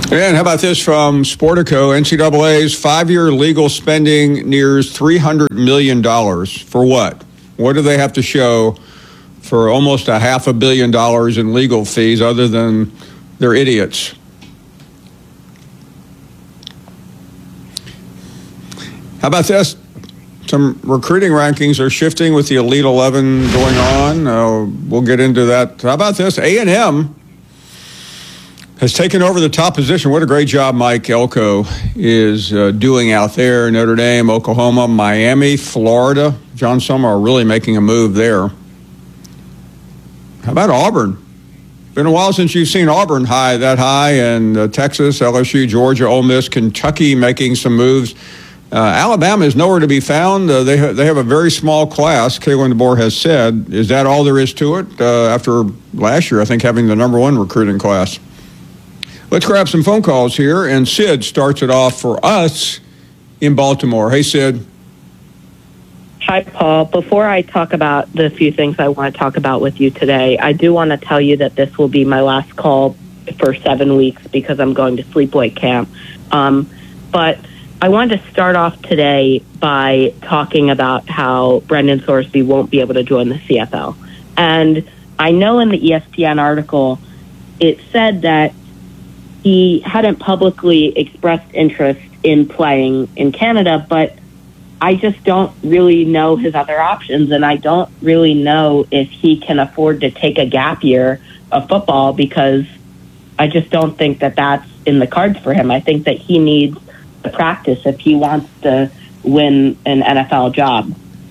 And how about this from Sportico? NCAA's 5-year legal spending nears $300 million. For what? What do they have to show for almost $500 million in legal fees other than they're idiots? How about this? Some recruiting rankings are shifting with the Elite 11 going on. We'll get into that. How about this? A&M has taken over the top position. What a great job Mike Elko is doing out there. Notre Dame, Oklahoma, Miami, Florida. John Summer are really making a move there. How about Auburn? Been a while since you've seen Auburn that high, and Texas, LSU, Georgia, Ole Miss, Kentucky making some moves. Alabama is nowhere to be found. They have a very small class, Kalen DeBoer has said. Is that all there is to it after last year, I think, having the number one recruiting class? Let's grab some phone calls here, and Sid starts it off for us in Baltimore. Hey, Sid. Hi, Paul. Before I talk about the few things I want to talk about with you today, I do want to tell you that this will be my last call for 7 weeks because I'm going to sleepaway camp. But I wanted to start off today by talking about how Brendan Sorsby won't be able to join the CFL. And I know in the ESPN article, it said that he hadn't publicly expressed interest in playing in Canada, but I just don't really know his other options, and I don't really know if he can afford to take a gap year of football because I just don't think that that's in the cards for him. I think that he needs the practice if he wants to win an NFL job.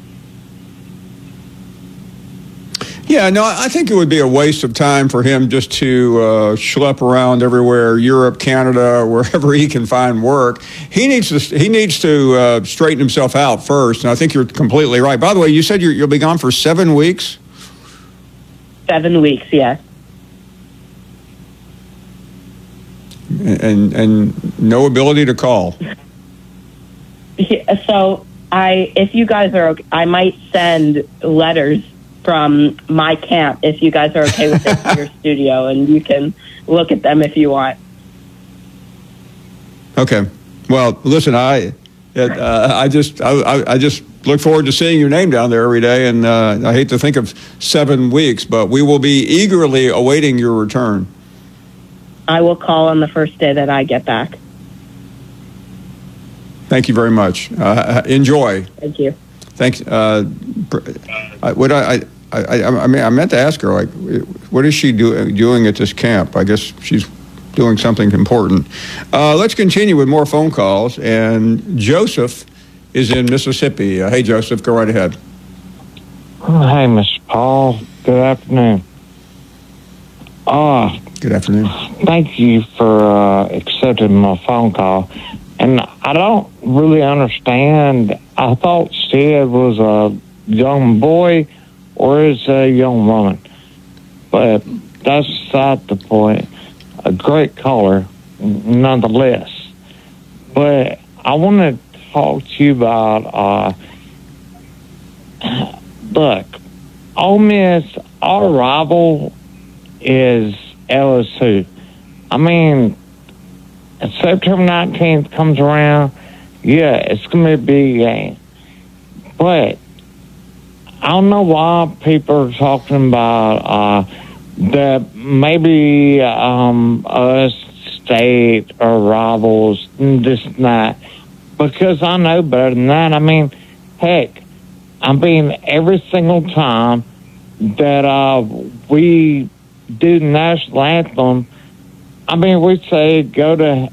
Yeah, no, I think it would be a waste of time for him just to schlep around everywhere, Europe, Canada, wherever he can find work. He needs to straighten himself out first, and I think you're completely right. By the way, you said you'll be gone for 7 weeks? 7 weeks, yes. And no ability to call. Yeah, so if you guys are okay, I might send letters from my camp if you guys are okay with it to your studio, and you can look at them if you want. Okay. Well, listen, I just look forward to seeing your name down there every day, and I hate to think of 7 weeks, but we will be eagerly awaiting your return. I will call on the first day that I get back. Thank you very much. Enjoy. Thank you. Thanks. I meant to ask her, like, what is she doing at this camp? I guess she's doing something important. Let's continue with more phone calls. And Joseph is in Mississippi. Hey, Joseph, go right ahead. Hey, Mr. Paul. Good afternoon. Good afternoon. Thank you for accepting my phone call. And I don't really understand. I thought Sid was a young boy or is a young woman. But that's beside the point. A great caller, nonetheless. But I want to talk to you about, look, Ole Miss, our rival is LSU. I mean, if September 19th comes around, yeah, it's going to be a big game. But I don't know why people are talking about that maybe us state or rivals, this and that. Because I know better than that. I mean, heck, every single time that we do the national anthem, we say go to,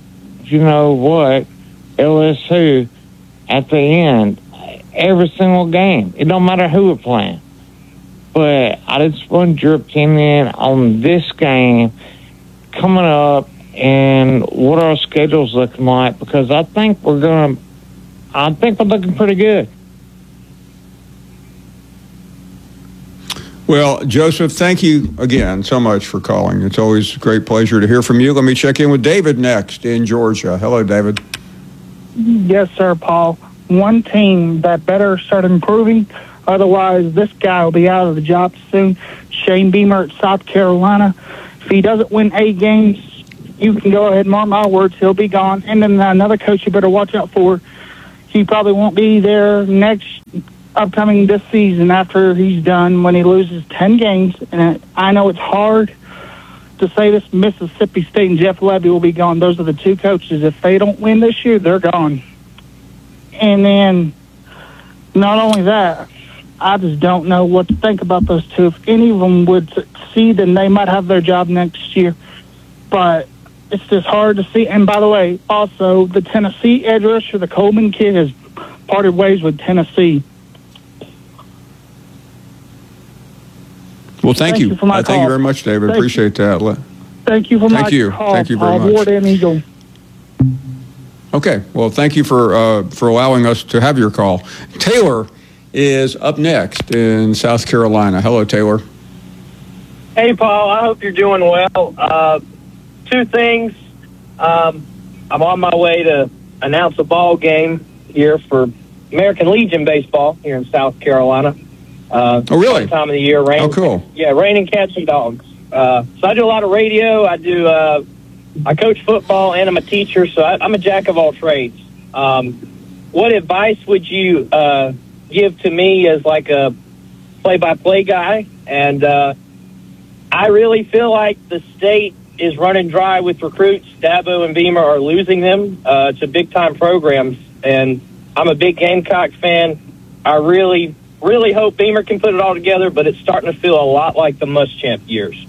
LSU at the end, every single game. It don't matter who we're playing. But I just want your opinion on this game coming up and what our schedule's looking like, because I think we're looking pretty good. Well, Joseph, thank you again so much for calling. It's always a great pleasure to hear from you. Let me check in with David next in Georgia. Hello, David. Yes, sir, Paul. One team that better start improving, otherwise this guy will be out of the job soon. Shane Beamer at South Carolina. If he doesn't win 8 games, you can go ahead and mark my words, he'll be gone. And then another coach you better watch out for, he probably won't be there upcoming this season after he's done when he loses 10 games. And I know it's hard to say this, Mississippi State and Jeff Levy will be gone. Those are the two coaches. If they don't win this year, they're gone. And then not only that, I just don't know what to think about those two. If any of them would succeed, then they might have their job next year. But it's just hard to see. And by the way, also, the Tennessee edge rusher, the Coleman kid, has parted ways with Tennessee. Well, thank you. For my Thank you very much, David. Appreciate that. Thank you for my call. Thank you very much. Ward and Eagle. Okay. Well, thank you for allowing us to have your call. Taylor is up next in South Carolina. Hello, Taylor. Hey, Paul. I hope you're doing well. Two things. I'm on my way to announce a ball game here for American Legion baseball here in South Carolina. Oh, really? Time of the year, rain. Oh, cool. Yeah, raining cats and dogs. So I do a lot of radio. I coach football and I'm a teacher, so I'm a jack of all trades. What advice would you give to me as like a play-by-play guy? And I really feel like the state is running dry with recruits. Dabo and Beamer are losing them to big-time programs, and I'm a big Gamecock fan. I really hope Beamer can put it all together, but it's starting to feel a lot like the Muschamp years.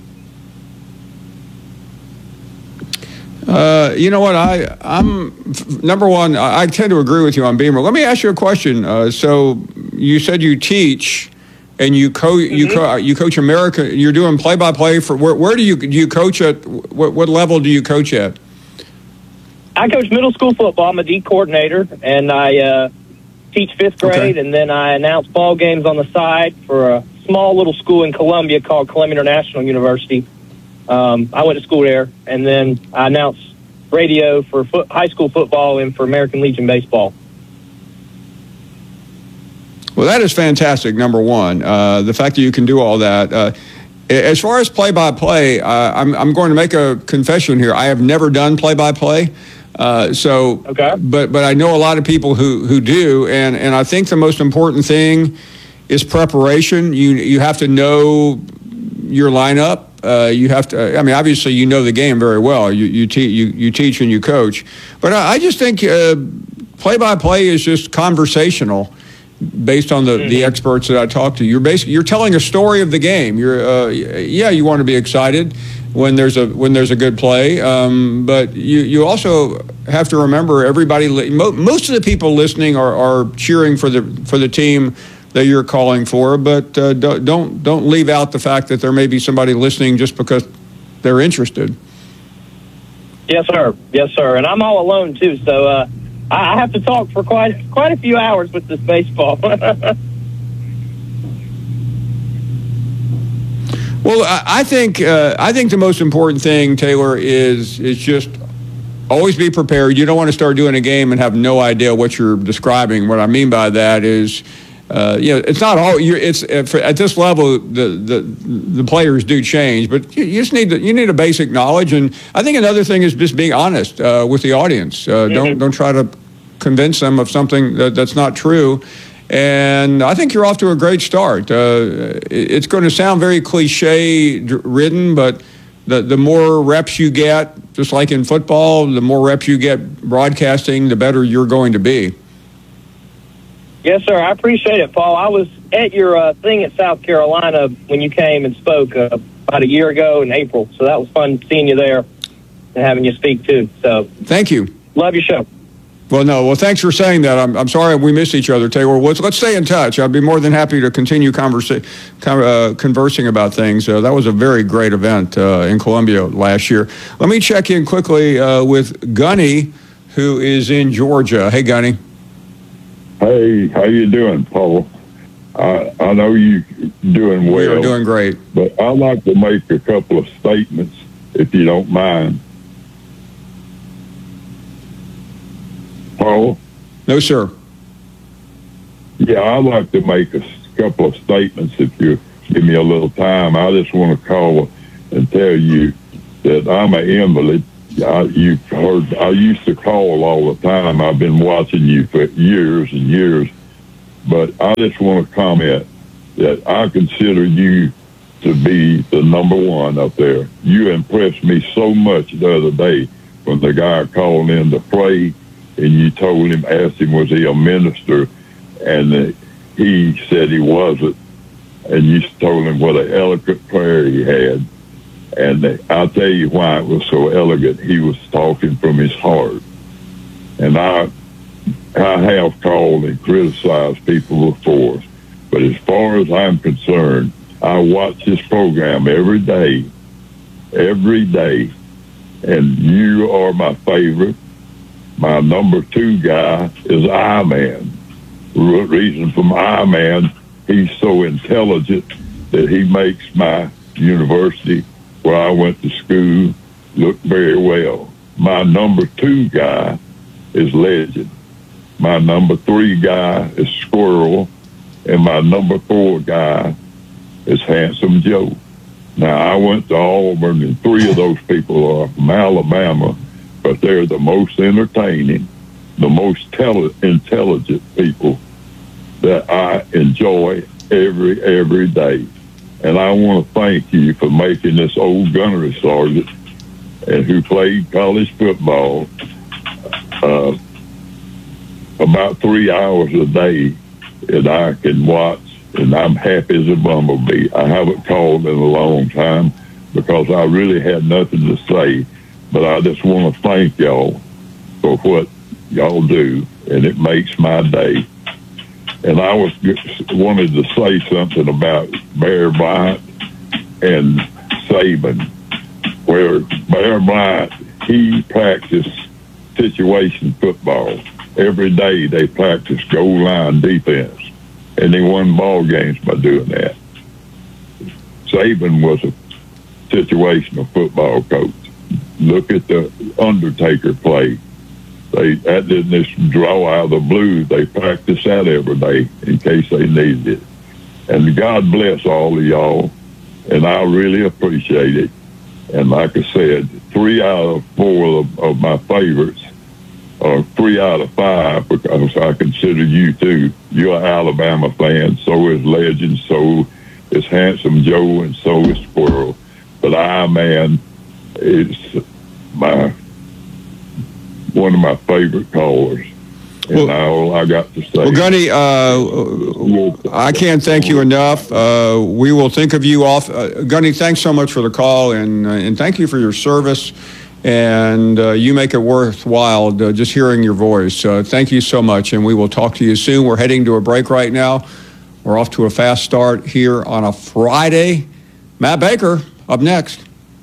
You know what? I'm number one. I tend to agree with you on Beamer. Let me ask you a question. So you said you teach and you coach America. You're doing play-by-play for where do you coach at? What level do you coach at? I coach middle school football. I'm a D coordinator, and I teach fifth grade, and then I announce ball games on the side for a small little school in Columbia called Columbia International University. I went to school there, and then I announced radio for high school football and for American Legion baseball. Well, that is fantastic, number one. The fact that you can do all that. As far as play-by-play, I'm going to make a confession here. I have never done play-by-play. Okay. But I know a lot of people who do, and I think the most important thing is preparation. You have to know your lineup. You have to. I mean, obviously, you know the game very well. You teach and you coach, but I just think play-by-play is just conversational, based on the experts that I talk to. You're telling a story of the game. You want to be excited when there's a good play, but you also have to remember everybody. Most of the people listening are cheering for the team that you're calling for, but don't leave out the fact that there may be somebody listening just because they're interested. Yes, sir. And I'm all alone too, so I have to talk for quite a few hours with this baseball. Well, I think the most important thing, Taylor, is just always be prepared. You don't want to start doing a game and have no idea what you're describing. What I mean by that is, it's not all. At this level, the players do change, but you just need a basic knowledge. And I think another thing is just being honest with the audience. Don't try to convince them of something that's not true. And I think you're off to a great start. It's going to sound very cliche-ridden, but the more reps you get, just like in football, the more reps you get broadcasting, the better you're going to be. Yes, sir. I appreciate it, Paul. I was at your thing at South Carolina when you came and spoke about a year ago in April, so that was fun seeing you there and having you speak, too. So thank you. Love your show. Well, thanks for saying that. I'm sorry we missed each other, Taylor. Let's stay in touch. I'd be more than happy to continue conversing about things. That was a very great event in Columbia last year. Let me check in quickly with Gunny, who is in Georgia. Hey, Gunny. Hey, how you doing, Paul? I know you're doing well. You're doing great. But I'd like to make a couple of statements, if you don't mind. Paul? No, sir. Yeah, I'd like to make a couple of statements if you give me a little time. I just want to call and tell you that I'm an invalid, you've heard, I used to call all the time. I've been watching you for years and years. But I just want to comment that I consider you to be the number one up there. You impressed me so much the other day when the guy called in to pray, and you told him, asked him, was he a minister? And he said he wasn't. And you told him what an eloquent prayer he had. And I'll tell you why it was so elegant. He was talking from his heart. And I have called and criticized people before. But as far as I'm concerned, I watch this program every day. And you are my favorite. My number 2 guy is I-Man. Reason from I-Man, he's so intelligent that he makes my university where I went to school look very well. My number 2 guy is Legend. My number 3 guy is Squirrel. And my number 4 guy is Handsome Joe. Now, I went to Auburn, and 3 of those people are from Alabama, but they're the most entertaining, the most intelligent people that I enjoy every day. And I want to thank you for making this old gunnery sergeant and who played college football about 3 hours a day, and I can watch, and I'm happy as a bumblebee. I haven't called in a long time because I really had nothing to say, but I just want to thank y'all for what y'all do, and it makes my day. And I wanted to say something about Bear Bryant and Saban, where Bear Bryant, he practiced situation football. Every day they practiced goal line defense, and they won ball games by doing that. Saban was a situational football coach. Look at the Undertaker play. That didn't just draw out of the blue. They practiced that every day in case they needed it. And God bless all of y'all, and I really appreciate it. And like I said, 3 out of 4 of my favorites, or 3 out of 5, because I consider you too. You're an Alabama fan, so is Legend, so is Handsome Joe, and so is Squirrel. But I-Man is one of my favorite callers. And all I got to say. Well, Gunny, I can't thank you enough. We will think of you off. Gunny, thanks so much for the call, and thank you for your service. And you make it worthwhile just hearing your voice. Thank you so much, and we will talk to you soon. We're heading to a break right now. We're off to a fast start here on a Friday. Matt Baker up next.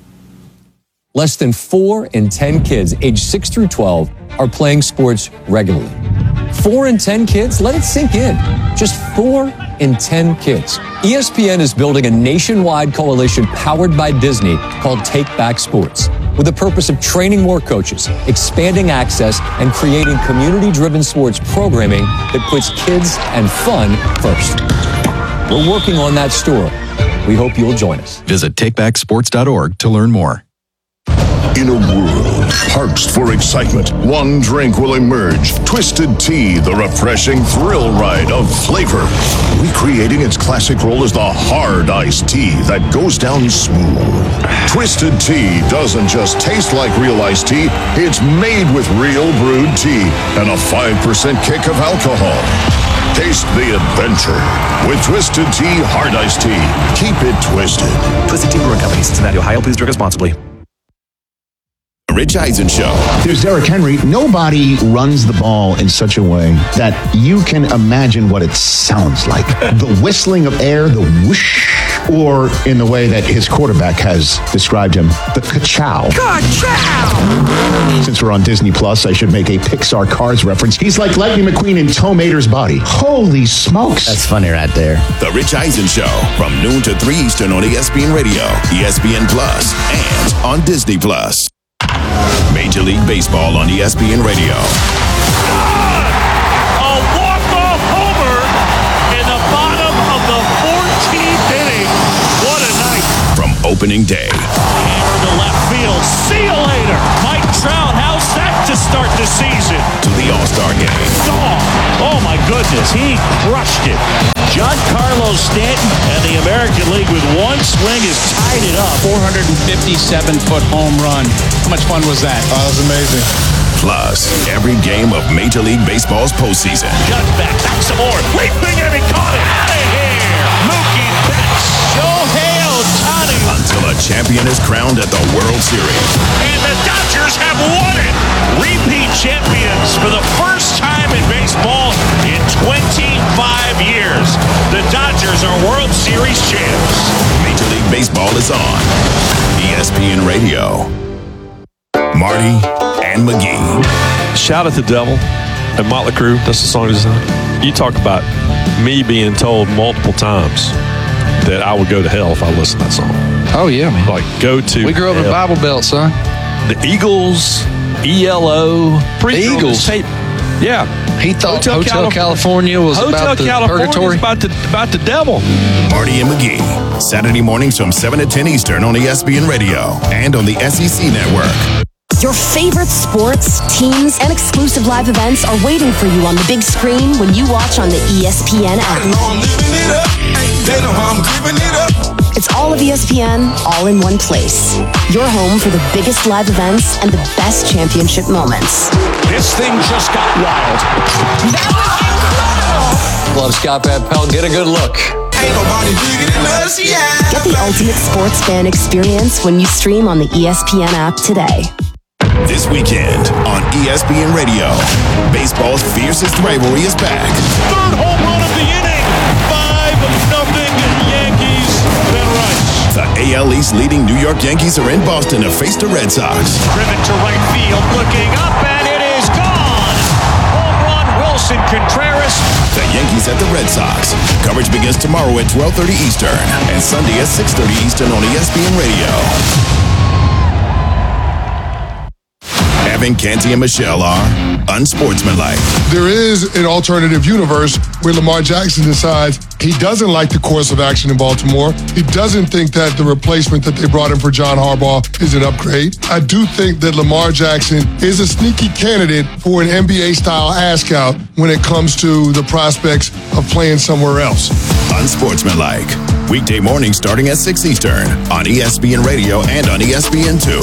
Less than 4 in 10 kids aged 6 through 12 are playing sports regularly. 4 in 10 kids? Let it sink in. Just 4 in 10 kids. ESPN is building a nationwide coalition powered by Disney called Take Back Sports, with the purpose of training more coaches, expanding access, and creating community-driven sports programming that puts kids and fun first. We're working on that story. We hope you'll join us. Visit takebacksports.org to learn more. In a world parched for excitement, one drink will emerge. Twisted Tea, the refreshing thrill ride of flavor. Recreating its classic role as the hard iced tea that goes down smooth. Twisted Tea doesn't just taste like real iced tea, it's made with real brewed tea and a 5% kick of alcohol. Taste the adventure with Twisted Tea Hard Iced Tea. Keep it twisted. Twisted Tea Brewing Company, Cincinnati, Ohio. Please drink responsibly. Rich Eisen Show. There's Derrick Henry. Nobody runs the ball in such a way that you can imagine what it sounds like. The whistling of air, the whoosh, or in the way that his quarterback has described him, the ka-chow. Ka-chow! Since we're on Disney Plus, I should make a Pixar Cars reference. He's like Lightning McQueen in Tow Mater's body. Holy smokes. That's funny right there. The Rich Eisen Show from noon to 3 Eastern on ESPN Radio, ESPN Plus, and on Disney Plus. Major League Baseball on ESPN Radio. A walk-off homer in the bottom of the 14th inning. What a night. From opening day. Hammer to left field. See you later. Mike season. To the All-Star game. Oh my goodness, he crushed it. Giancarlo Stanton and the American League with one swing has tied it up. 457-foot home run. How much fun was that? Oh, that was amazing. Plus, every game of Major League Baseball's postseason. Cut back some more. Leaping and he caught it. Out of here. Mookie Betts. Shohei Ohtani. Until a champion is crowned at the World Series. And the Dodgers have won it. Repeat champions for the first time in baseball in 25 years. The Dodgers are World Series champs. Major League Baseball is on ESPN Radio. Marty and McGee. Shout at the Devil and Motley Crue. That's the song design. You talk about me being told multiple times that I would go to hell if I listened to that song. Oh, yeah, man. Like, go to We grew up in hell. Bible Belt, son. The Eagles, ELO. The Eagles? Yeah. He thought Hotel California was about the purgatory. About the devil. Marty and McGee. Saturday mornings from 7 to 10 Eastern on ESPN Radio and on the SEC Network. Your favorite sports, teams, and exclusive live events are waiting for you on the big screen when you watch on the ESPN app. It's all of ESPN, all in one place. Your home for the biggest live events and the best championship moments. This thing just got wild. Love Scott Van Pelt. Get a good look. Get the ultimate sports fan experience when you stream on the ESPN app today. This weekend on ESPN Radio, baseball's fiercest rivalry is back. Third home run of the inning. 5-0 Yankees. Ben Rice. The AL East leading New York Yankees are in Boston to face the Red Sox. Driven to right field, looking up, and it is gone. Home run, Wilson Contreras. The Yankees at the Red Sox. Coverage begins tomorrow at 12:30 Eastern and Sunday at 6:30 Eastern on ESPN Radio. Evan, Canty, and Michelle are unsportsmanlike. There is an alternative universe where Lamar Jackson decides he doesn't like the course of action in Baltimore. He doesn't think that the replacement that they brought in for John Harbaugh is an upgrade. I do think that Lamar Jackson is a sneaky candidate for an NBA-style ask-out when it comes to the prospects of playing somewhere else. Unsportsmanlike. Weekday mornings starting at 6 Eastern on ESPN Radio and on ESPN2.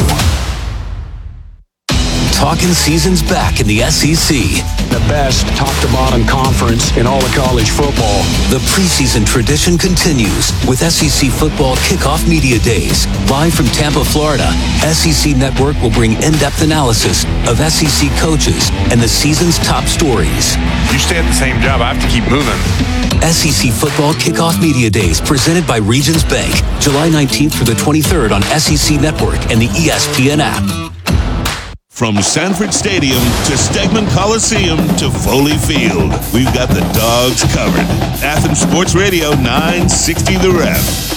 Talking season's back in the SEC. The best top-to-bottom conference in all of college football. The preseason tradition continues with SEC Football Kickoff Media Days. Live from Tampa, Florida, SEC Network will bring in-depth analysis of SEC coaches and the season's top stories. You stay at the same job, I have to keep moving. SEC Football Kickoff Media Days presented by Regions Bank. July 19th through the 23rd on SEC Network and the ESPN app. From Sanford Stadium to Stegman Coliseum to Foley Field, we've got the Dogs covered. Athens Sports Radio 960 The Ref.